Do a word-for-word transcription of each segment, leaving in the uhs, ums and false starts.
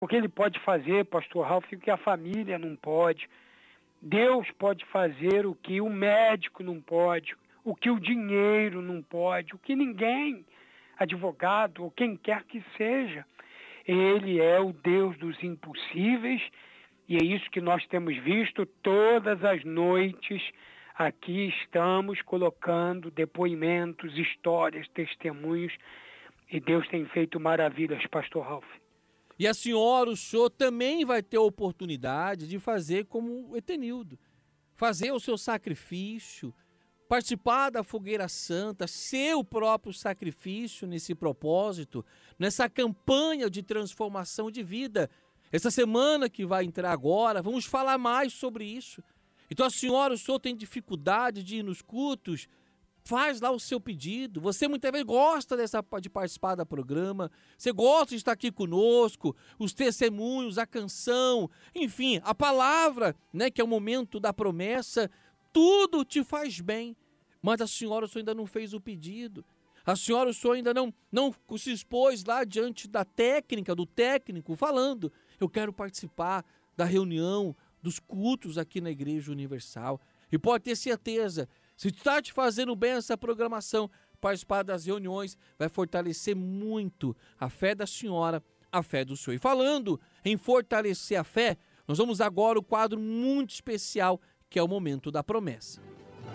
Porque ele pode fazer, pastor Ralf, o que a família não pode. Deus pode fazer o que o médico não pode, o que o dinheiro não pode, o que ninguém, advogado ou quem quer que seja. Ele é o Deus dos impossíveis e é isso que nós temos visto todas as noites. Aqui estamos colocando depoimentos, histórias, testemunhos e Deus tem feito maravilhas, pastor Ralf. E a senhora, o senhor também vai ter a oportunidade de fazer como o Etenildo, fazer o seu sacrifício, participar da fogueira santa, ser o próprio sacrifício nesse propósito, nessa campanha de transformação de vida. Essa semana que vai entrar agora, vamos falar mais sobre isso. Então a senhora, o senhor tem dificuldade de ir nos cultos, faz lá o seu pedido. Você muitas vezes gosta dessa, de participar do programa, você gosta de estar aqui conosco, os testemunhos, a canção, enfim, a palavra, né, que é o momento da promessa, tudo te faz bem. Mas a senhora, o senhor ainda não fez o pedido. A senhora, o senhor ainda não, não se expôs lá diante da técnica, do técnico, falando, eu quero participar da reunião, dos cultos aqui na Igreja Universal. E pode ter certeza, se está te fazendo bem essa programação, participar das reuniões vai fortalecer muito a fé da senhora, a fé do senhor. E falando em fortalecer a fé, nós vamos agora ao quadro muito especial, que é o Momento da Promessa.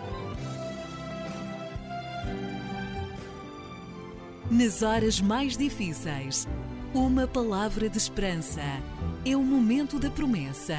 Nas horas mais difíceis, uma palavra de esperança. É o Momento da Promessa.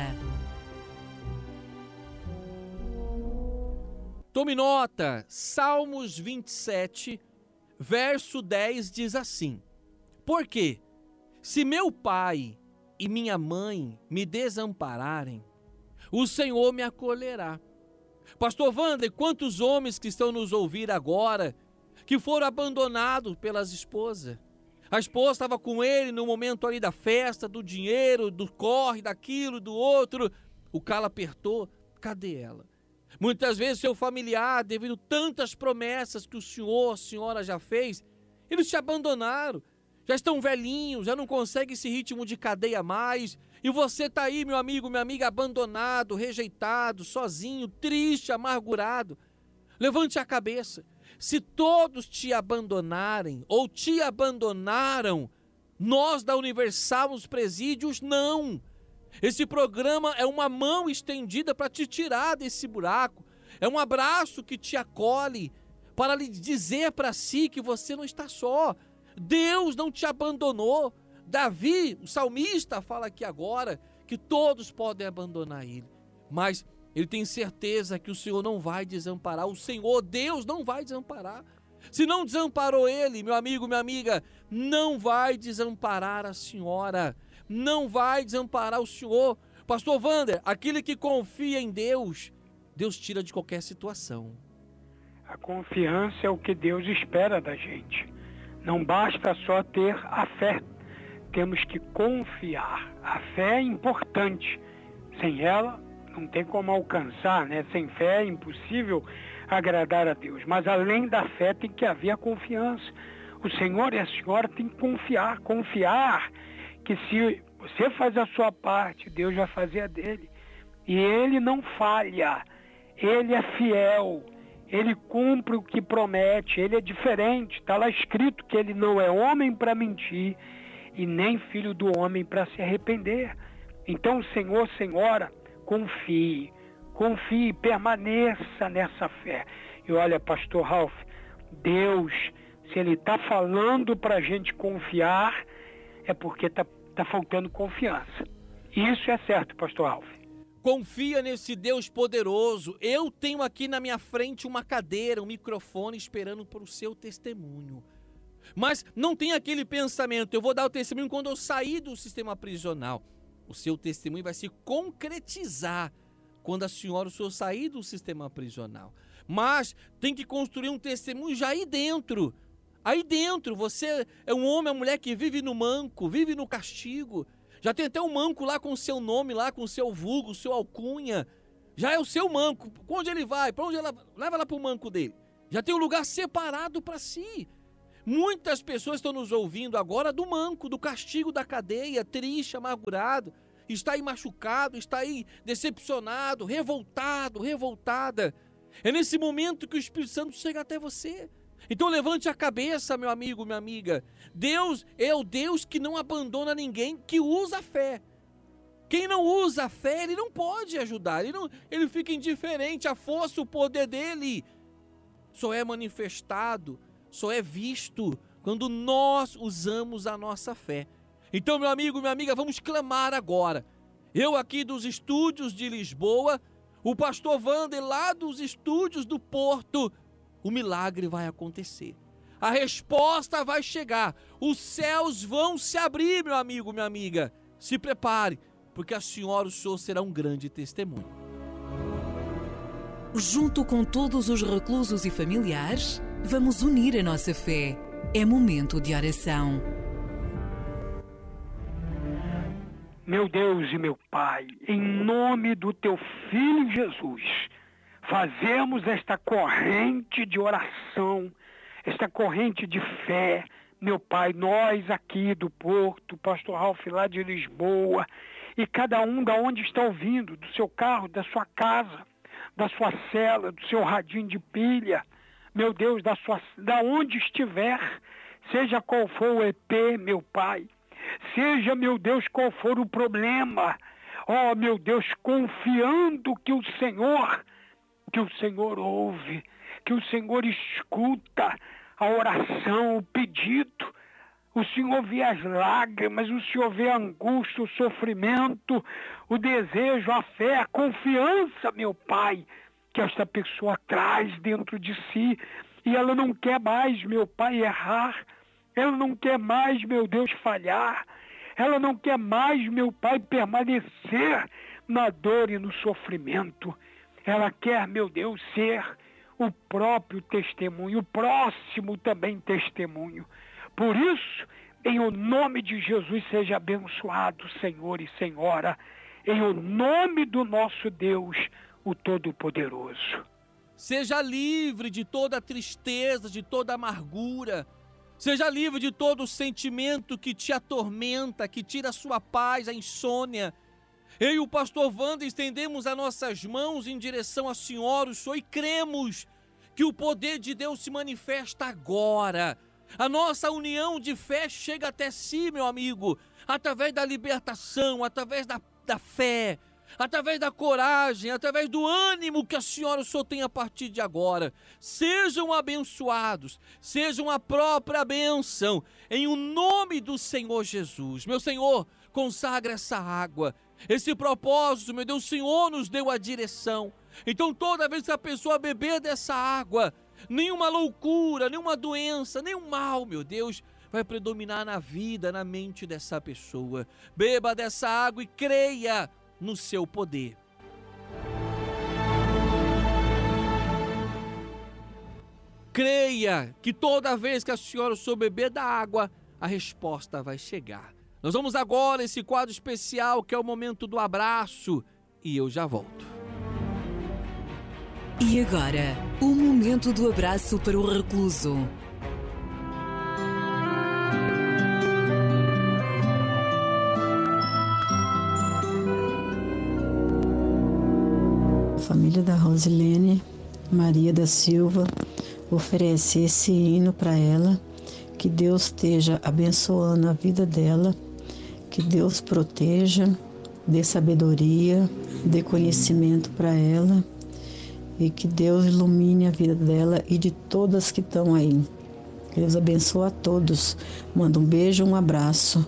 Tome nota, Salmos vinte e sete, verso dez diz assim: Porque se meu pai e minha mãe me desampararem, o Senhor me acolherá. Pastor Wander, quantos homens que estão nos ouvindo agora, que foram abandonados pelas esposas? A esposa estava com ele no momento ali da festa, do dinheiro, do corre, daquilo, do outro. O calo apertou, cadê ela? Muitas vezes seu familiar, devido a tantas promessas que o senhor, a senhora já fez, eles te abandonaram, já estão velhinhos, já não conseguem esse ritmo de cadeia mais, e você está aí, meu amigo, minha amiga, abandonado, rejeitado, sozinho, triste, amargurado. Levante a cabeça, se todos te abandonarem ou te abandonaram, nós da Universal, os presídios, não. Esse programa é uma mão estendida para te tirar desse buraco. É um abraço que te acolhe para lhe dizer para si que você não está só. Deus não te abandonou. Davi, o salmista, fala aqui agora que todos podem abandonar ele. Mas ele tem certeza que o Senhor não vai desamparar. O Senhor, Deus, não vai desamparar. Se não desamparou ele, meu amigo, minha amiga, não vai desamparar a senhora. Não vai desamparar o senhor. Pastor Wander, aquele que confia em Deus, Deus tira de qualquer situação. A confiança é o que Deus espera da gente. Não basta só ter a fé. Temos que confiar. A fé é importante. Sem ela, não tem como alcançar, né? Sem fé é impossível agradar a Deus. Mas além da fé tem que haver a confiança. O Senhor e a senhora têm que confiar. Confiar que se você faz a sua parte, Deus vai fazer a dele. E Ele não falha. Ele é fiel. Ele cumpre o que promete. Ele é diferente. Está lá escrito que Ele não é homem para mentir e nem filho do homem para se arrepender. Então, Senhor, Senhora, confie. Confie, permaneça nessa fé. E olha, pastor Ralf, Deus, se Ele está falando para a gente confiar, é porque está tá faltando confiança. Isso é certo, pastor Ralf. Confia nesse Deus poderoso. Eu tenho aqui na minha frente uma cadeira, um microfone esperando por o seu testemunho. Mas não tem aquele pensamento, eu vou dar o testemunho quando eu sair do sistema prisional. O seu testemunho vai se concretizar quando a senhora, o senhor sair do sistema prisional. Mas tem que construir um testemunho já aí dentro. Aí dentro, você é um homem, uma mulher que vive no manco, vive no castigo. Já tem até um manco lá com o seu nome, lá com o seu vulgo, o seu alcunha. Já é o seu manco. Onde ele vai? Para onde ela leva lá para o manco dele? Já tem um lugar separado para si. Muitas pessoas estão nos ouvindo agora do manco, do castigo da cadeia, triste, amargurado, está aí machucado, está aí decepcionado, revoltado, revoltada. É nesse momento que o Espírito Santo chega até você. Então levante a cabeça, meu amigo, minha amiga. Deus é o Deus que não abandona ninguém, que usa a fé. Quem não usa a fé, ele não pode ajudar, ele, não, ele fica indiferente. A força, o poder dele só é manifestado, só é visto quando nós usamos a nossa fé. Então, meu amigo, minha amiga, vamos clamar agora. Eu aqui dos estúdios de Lisboa, o pastor Wander lá dos estúdios do Porto, o milagre vai acontecer. A resposta vai chegar. Os céus vão se abrir, meu amigo, minha amiga. Se prepare, porque a senhora, o senhor, será um grande testemunho. Junto com todos os reclusos e familiares, vamos unir a nossa fé. É momento de oração. Meu Deus e meu Pai, em nome do Teu Filho Jesus, fazemos esta corrente de oração, esta corrente de fé. Meu Pai, nós aqui do Porto, pastor Ralf lá de Lisboa, e cada um da onde está ouvindo, do seu carro, da sua casa, da sua cela, do seu radinho de pilha, meu Deus, da, sua, da onde estiver, seja qual for o E P, meu Pai, seja, meu Deus, qual for o problema, ó, meu Deus, confiando que o Senhor, que o Senhor ouve, que o Senhor escuta a oração, o pedido. O Senhor vê as lágrimas, o Senhor vê a angústia, o sofrimento, o desejo, a fé, a confiança, meu Pai, que esta pessoa traz dentro de si. E ela não quer mais, meu Pai, errar. Ela não quer mais, meu Deus, falhar. Ela não quer mais, meu Pai, permanecer na dor e no sofrimento. Ela quer, meu Deus, ser o próprio testemunho, o próximo também testemunho. Por isso, em o nome de Jesus, seja abençoado, Senhor e Senhora, em o nome do nosso Deus, o Todo-Poderoso. Seja livre de toda tristeza, de toda amargura. Seja livre de todo sentimento que te atormenta, que tira a sua paz, a insônia. Eu e o pastor Wander estendemos as nossas mãos em direção à senhora, o Senhor, e cremos que o poder de Deus se manifesta agora. A nossa união de fé chega até si, meu amigo, através da libertação, através da, da fé, através da coragem, através do ânimo que a senhora, o senhor, tem a partir de agora. Sejam abençoados, sejam a própria bênção, em o nome do Senhor Jesus. Meu Senhor, consagra essa água, esse propósito, meu Deus, o Senhor nos deu a direção. Então toda vez que a pessoa beber dessa água, nenhuma loucura, nenhuma doença, nenhum mal, meu Deus, vai predominar na vida, na mente dessa pessoa. Beba dessa água e creia no seu poder. Creia que toda vez que a senhora for beber da água, a resposta vai chegar. Nós vamos agora a esse quadro especial que é o momento do abraço e eu já volto. E agora, o momento do abraço para o recluso. A família da Rosilene Maria da Silva oferece esse hino para ela. Que Deus esteja abençoando a vida dela, que Deus proteja, dê sabedoria, dê conhecimento para ela e que Deus ilumine a vida dela e de todas que estão aí. Que Deus abençoe a todos. Manda um beijo, um abraço.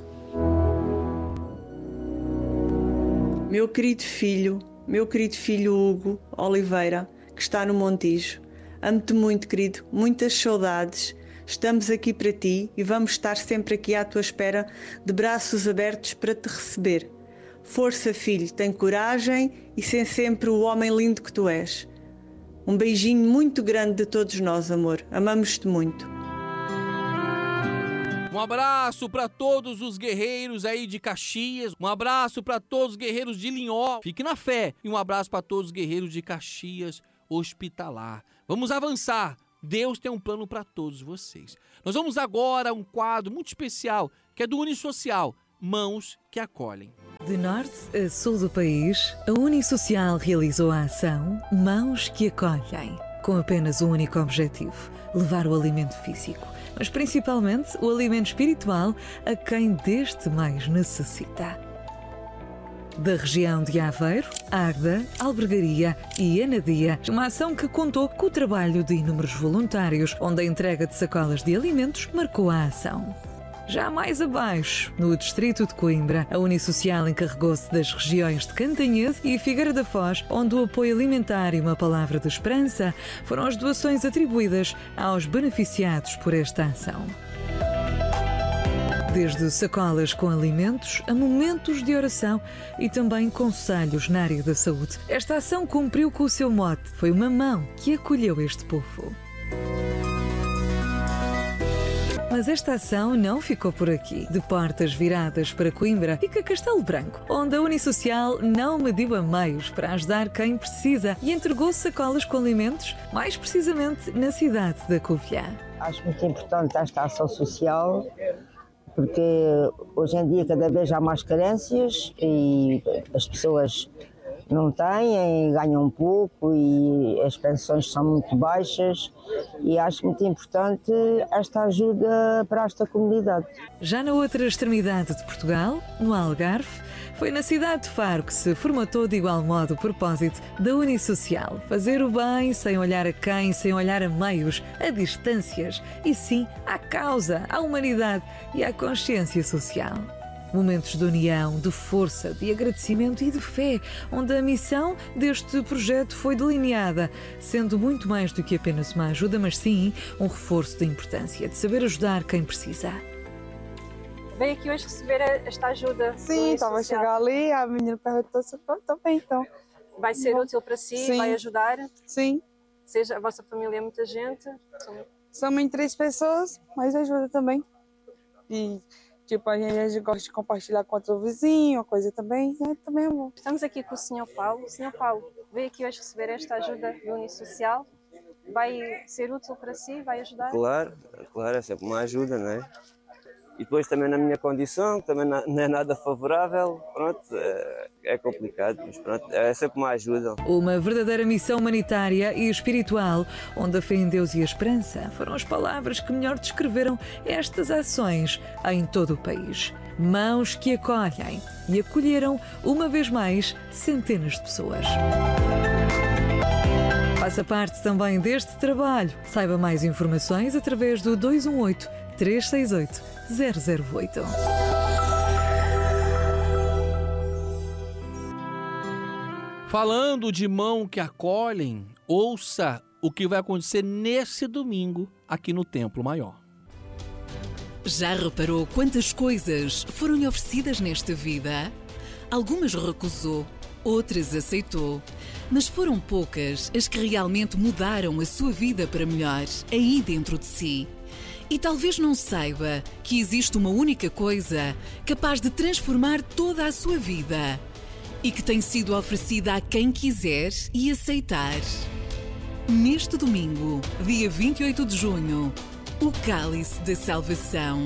Meu querido filho, meu querido filho Hugo Oliveira, que está no Montijo, amo-te muito, querido, muitas saudades. Estamos aqui para ti e vamos estar sempre aqui à tua espera, de braços abertos para te receber. Força, filho, tem coragem e sê sempre o homem lindo que tu és. Um beijinho muito grande de todos nós, amor. Amamos-te muito. Um abraço para todos os guerreiros aí de Caxias, um abraço para todos os guerreiros de Linhó, fique na fé, e um abraço para todos os guerreiros de Caxias Hospitalar. Vamos avançar Deus tem um plano para todos vocês. Nós vamos agora a um quadro muito especial, que é do Unisocial, Mãos que Acolhem. De norte a sul do país, a Unisocial realizou a ação Mãos que Acolhem, com apenas um único objetivo: levar o alimento físico, mas principalmente o alimento espiritual a quem deste mais necessita. Da região de Aveiro, Águeda, Albergaria e Anadia, uma ação que contou com o trabalho de inúmeros voluntários, onde a entrega de sacolas de alimentos marcou a ação. Já mais abaixo, no distrito de Coimbra, a Unisocial encarregou-se das regiões de Cantanhede e Figueira da Foz, onde o apoio alimentar e uma palavra de esperança foram as doações atribuídas aos beneficiados por esta ação. Desde sacolas com alimentos a momentos de oração e também conselhos na área da saúde, esta ação cumpriu com o seu mote. Foi uma mão que acolheu este povo. Mas esta ação não ficou por aqui. De portas viradas para Coimbra fica Castelo Branco, onde a Unisocial não mediu a meios para ajudar quem precisa e entregou sacolas com alimentos, mais precisamente na cidade da Covilhã. Acho muito importante esta ação social, porque hoje em dia cada vez há mais carências e as pessoas não têm, ganham pouco e as pensões são muito baixas, e acho muito importante esta ajuda para esta comunidade. Já na outra extremidade de Portugal, no Algarve, foi na cidade de Faro que se formatou de igual modo o propósito da Unisocial: fazer o bem sem olhar a quem, sem olhar a meios, a distâncias, e sim à causa, à humanidade e à consciência social. Momentos de união, de força, de agradecimento e de fé, onde a missão deste projeto foi delineada, sendo muito mais do que apenas uma ajuda, mas sim um reforço da importância de saber ajudar quem precisa. Veio aqui hoje receber esta ajuda. Sim, estava a chegar ali, a menina perguntou se eu estou bem, então. Vai ser útil para si? Sim. Vai ajudar? Sim. Seja a vossa família é muita gente? Somos em três pessoas, mas ajuda também. E tipo, a gente, a gente gosta de compartilhar com outro vizinho, uma coisa também, é, também é bom. Estamos aqui com o senhor Paulo. O senhor Paulo veio aqui hoje receber esta ajuda do Unisocial. Vai ser útil para si? Vai ajudar? Claro, claro, é sempre uma ajuda, não é? E depois também na minha condição, também não é nada favorável, pronto, é, é complicado, mas pronto, é sempre uma ajuda. Uma verdadeira missão humanitária e espiritual, onde a fé em Deus e a esperança foram as palavras que melhor descreveram estas ações em todo o país. Mãos que acolhem, e acolheram, uma vez mais, centenas de pessoas. Faça parte também deste trabalho. Saiba mais informações através do dois um oito, três seis oito, zero zero oito. Falando de mão que acolhem, ouça o que vai acontecer nesse domingo aqui no Templo Maior. Já reparou quantas coisas foram-lhe oferecidas nesta vida? Algumas recusou, outras aceitou, mas foram poucas as que realmente mudaram a sua vida para melhor, aí dentro de si. E talvez não saiba que existe uma única coisa capaz de transformar toda a sua vida e que tem sido oferecida a quem quiser e aceitar. Neste domingo, dia vinte e oito de junho, o Cálice da Salvação.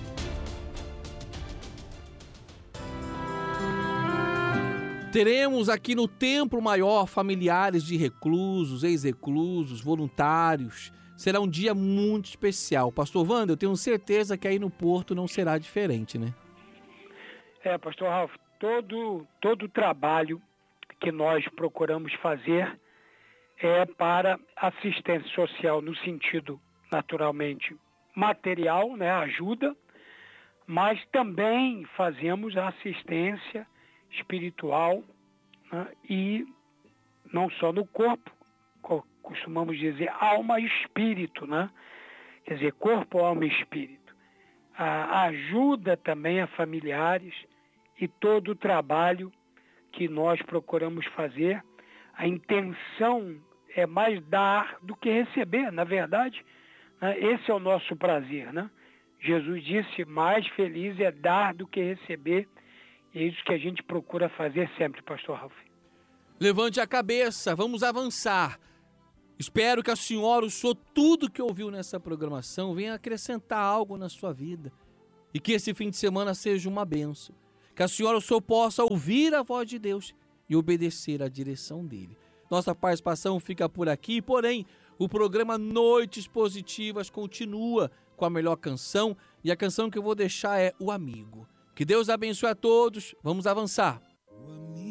Teremos aqui no Templo Maior familiares de reclusos, ex-reclusos, voluntários. Será um dia muito especial. Pastor Wander, eu tenho certeza que aí no Porto não será diferente, né? É, Pastor Ralf, todo, todo o trabalho que nós procuramos fazer é para assistência social no sentido, naturalmente, material, né, ajuda, mas também fazemos a assistência espiritual, né, e não só no corpo, costumamos dizer alma e espírito, né? Quer dizer, corpo, alma e espírito. A ajuda também a familiares e todo o trabalho que nós procuramos fazer, a intenção é mais dar do que receber, na verdade, né? Esse é o nosso prazer, né? Jesus disse, mais feliz é dar do que receber, e é isso que a gente procura fazer sempre, Pastor Ralf. Levante a cabeça, vamos avançar. Espero que a senhora, o senhor, tudo que ouviu nessa programação, venha acrescentar algo na sua vida. E que esse fim de semana seja uma bênção. Que a senhora, o senhor, possa ouvir a voz de Deus e obedecer à direção dele. Nossa participação fica por aqui, porém, o programa Noites Positivas continua com a melhor canção. E a canção que eu vou deixar é O Amigo. Que Deus abençoe a todos. Vamos avançar.